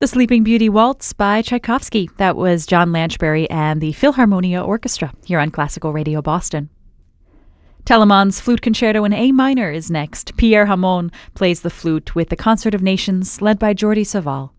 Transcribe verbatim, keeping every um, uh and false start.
The Sleeping Beauty Waltz by Tchaikovsky. That was John Lanchbery and the Philharmonia Orchestra here on Classical Radio Boston. Telemann's Flute Concerto in A minor is next. Pierre Hamon plays the flute with the Concert of Nations led by Jordi Savall.